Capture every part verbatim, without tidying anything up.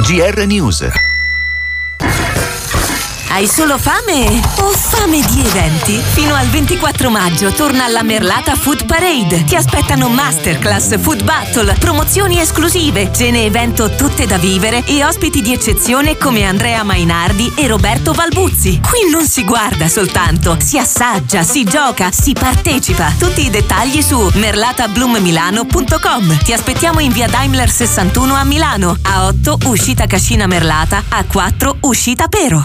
G R News. Hai solo fame o fame di eventi? Fino al ventiquattro maggio torna la Merlata Food Parade. Ti aspettano masterclass, food battle, promozioni esclusive, cene evento tutte da vivere e ospiti di eccezione come Andrea Mainardi e Roberto Valbuzzi. Qui non si guarda soltanto, si assaggia, si gioca, si partecipa. Tutti i dettagli su merlata bloom milano punto com. Ti aspettiamo in via Daimler sessantuno a Milano, a otto uscita Cascina Merlata, a quattro uscita Pero.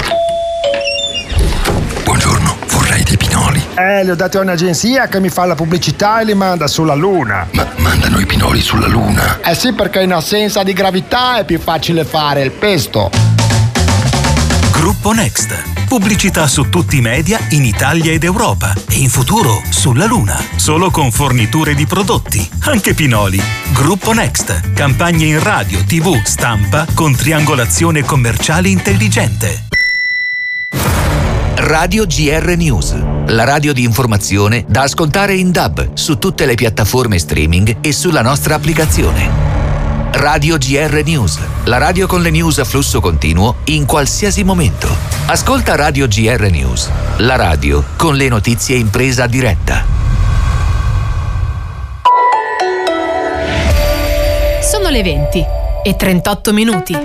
Buongiorno, vorrei dei pinoli. Eh, li ho dati a un'agenzia che mi fa la pubblicità e li manda sulla Luna. Ma mandano i pinoli sulla Luna? Eh sì, perché in assenza di gravità è più facile fare il pesto. Gruppo Next. Pubblicità su tutti i media in Italia ed Europa e in futuro sulla Luna. Solo con forniture di prodotti, anche pinoli. Gruppo Next. Campagne in radio, tivù, stampa con triangolazione commerciale intelligente. Radio G R News, la radio di informazione da ascoltare in D A B su tutte le piattaforme streaming e sulla nostra applicazione. Radio G R News, la radio con le news a flusso continuo in qualsiasi momento. Ascolta Radio G R News, la radio con le notizie in presa diretta. Sono le venti e trentotto minuti.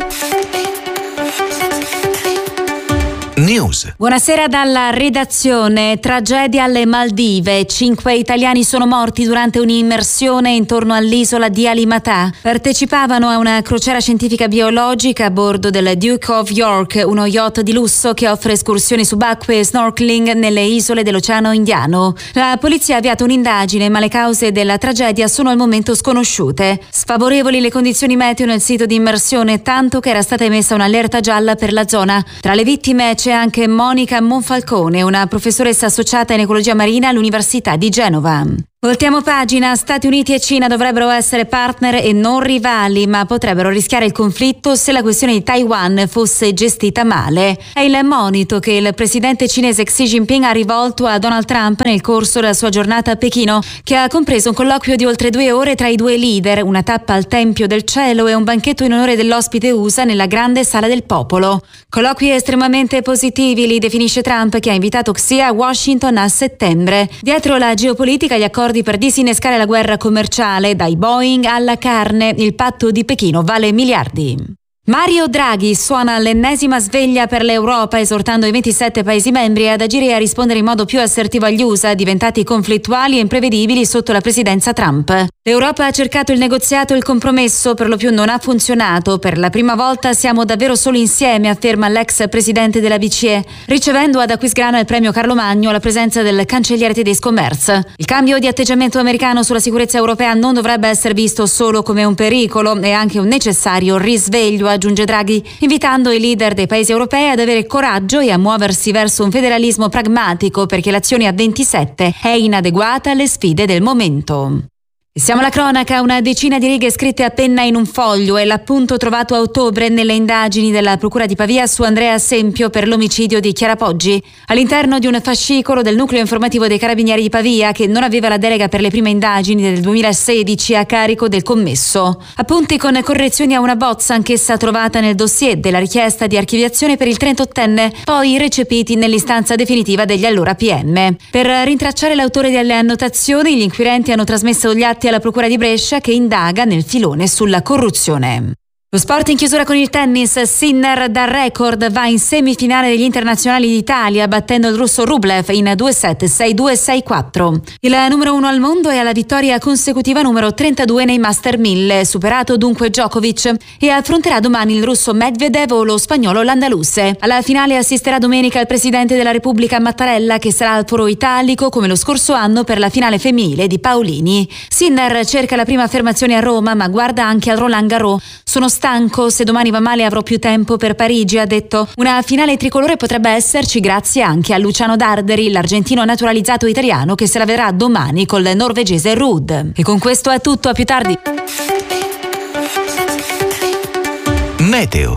News. Buonasera dalla redazione. Tragedia alle Maldive. Cinque italiani sono morti durante un'immersione intorno all'isola di Alimatà. Partecipavano a una crociera scientifica biologica a bordo del Duke of York, uno yacht di lusso che offre escursioni subacquee e snorkeling nelle isole dell'Oceano Indiano. La polizia ha avviato un'indagine, ma le cause della tragedia sono al momento sconosciute. Sfavorevoli le condizioni meteo nel sito di immersione, tanto che era stata emessa un'allerta gialla per la zona. Tra le vittime c'è anche Monica Monfalcone, una professoressa associata in ecologia marina all'Università di Genova. Voltiamo pagina. Stati Uniti e Cina dovrebbero essere partner e non rivali, ma potrebbero rischiare il conflitto se la questione di Taiwan fosse gestita male. È il monito che il presidente cinese Xi Jinping ha rivolto a Donald Trump nel corso della sua giornata a Pechino, che ha compreso un colloquio di oltre due ore tra i due leader, una tappa al Tempio del Cielo e un banchetto in onore dell'ospite U S A nella grande sala del popolo. Colloqui estremamente positivi, li definisce Trump, che ha invitato Xi a Washington a settembre. Dietro la geopolitica, gli accordi per disinnescare la guerra commerciale, dai Boeing alla carne, il patto di Pechino vale miliardi. Mario Draghi suona l'ennesima sveglia per l'Europa, esortando i ventisette Paesi membri ad agire e a rispondere in modo più assertivo agli U S A, diventati conflittuali e imprevedibili sotto la presidenza Trump. L'Europa ha cercato il negoziato e il compromesso, per lo più non ha funzionato. Per la prima volta siamo davvero solo insieme, afferma l'ex presidente della B C E, ricevendo ad Aquisgrana il premio Carlo Magno alla presenza del cancelliere tedesco Merz. Il cambio di atteggiamento americano sulla sicurezza europea non dovrebbe essere visto solo come un pericolo, è anche un necessario risveglio, aggiunge Draghi, invitando i leader dei paesi europei ad avere coraggio e a muoversi verso un federalismo pragmatico, perché l'azione a ventisette è inadeguata alle sfide del momento. Siamo alla cronaca. Una decina di righe scritte a penna in un foglio è l'appunto trovato a ottobre nelle indagini della Procura di Pavia su Andrea Sempio per l'omicidio di Chiara Poggi, all'interno di un fascicolo del nucleo informativo dei Carabinieri di Pavia, che non aveva la delega per le prime indagini del duemilasedici a carico del commesso. Appunti con correzioni a una bozza, anch'essa trovata nel dossier della richiesta di archiviazione per il trentottenne, poi recepiti nell'istanza definitiva degli allora P M. Per rintracciare l'autore delle annotazioni, gli inquirenti hanno trasmesso gli atti alla Procura di Brescia, che indaga nel filone sulla corruzione. Lo sport in chiusura con il tennis. Sinner da record va in semifinale degli internazionali d'Italia, battendo il russo Rublev in due set, sei due sei quattro. Il numero uno al mondo è alla vittoria consecutiva numero trentadue nei Master mille, superato dunque Djokovic, e affronterà domani il russo Medvedev o lo spagnolo Landaluse. Alla finale assisterà domenica il presidente della Repubblica Mattarella, che sarà al foro italico come lo scorso anno per la finale femminile di Paolini. Sinner cerca la prima affermazione a Roma, ma guarda anche al Roland Garros. Sono stanco, se domani va male avrò più tempo per Parigi, ha detto. Una finale tricolore potrebbe esserci grazie anche a Luciano Darderi, l'argentino naturalizzato italiano, che se la vedrà domani col norvegese Ruud. E con questo è tutto, a più tardi. Meteo.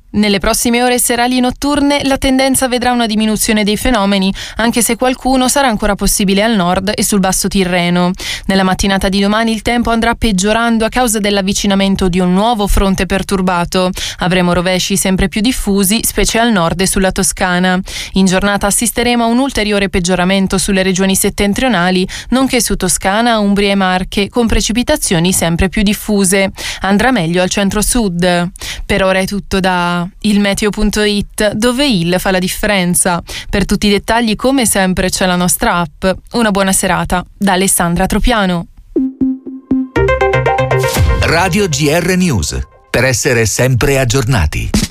Nelle prossime ore serali e notturne la tendenza vedrà una diminuzione dei fenomeni, anche se qualcuno sarà ancora possibile al nord e sul basso Tirreno. Nella mattinata di domani il tempo andrà peggiorando a causa dell'avvicinamento di un nuovo fronte perturbato. Avremo rovesci sempre più diffusi, specie al nord e sulla Toscana. In giornata assisteremo a un ulteriore peggioramento sulle regioni settentrionali, nonché su Toscana, Umbria e Marche, con precipitazioni sempre più diffuse. Andrà meglio al centro-sud. Per ora è tutto da il meteo punto it, dove il fa la differenza. Per tutti i dettagli, come sempre, c'è la nostra app. Una buona serata da Alessandra Tropiano. Radio G R News, per essere sempre aggiornati.